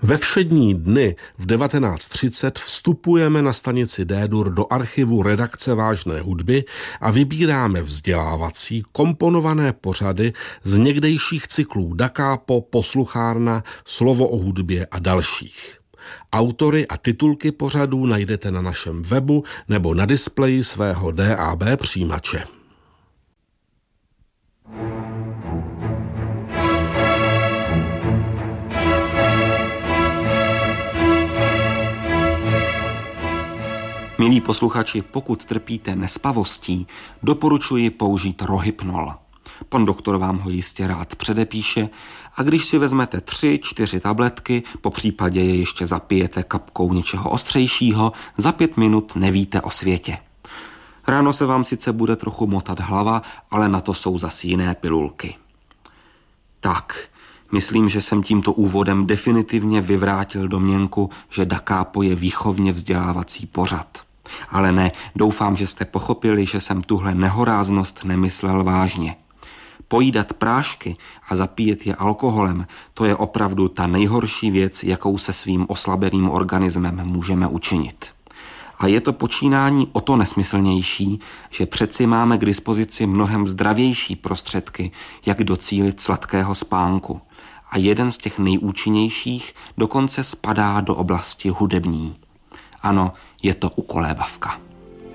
Ve všední dny v 19:30 vstupujeme na stanici D-dur do archivu redakce Vážné hudby a vybíráme vzdělávací komponované pořady z někdejších cyklů Da Capo, Posluchárna, Slovo o hudbě a dalších. Autory a titulky pořadů najdete na našem webu nebo na displeji svého DAB přijímače. Milí posluchači, pokud trpíte nespavostí, doporučuji použít Rohypnol. Pan doktor vám ho jistě rád předepíše a když si vezmete 3-4 tabletky, po případě je ještě zapijete kapkou něčeho ostřejšího, za 5 minut nevíte o světě. Ráno se vám sice bude trochu motat hlava, ale na to jsou zas jiné pilulky. Tak, myslím, že jsem tímto úvodem definitivně vyvrátil domněnku, že Da Capo je výchovně vzdělávací pořad. Ale ne, doufám, že jste pochopili, že jsem tuhle nehoráznost nemyslel vážně. Pojídat prášky a zapíjet je alkoholem, to je opravdu ta nejhorší věc, jakou se svým oslabeným organismem můžeme učinit. A je to počínání o to nesmyslnější, že přeci máme k dispozici mnohem zdravější prostředky, jak docílit sladkého spánku. A jeden z těch nejúčinnějších dokonce spadá do oblasti hudební. Ano, je to ukolébavka.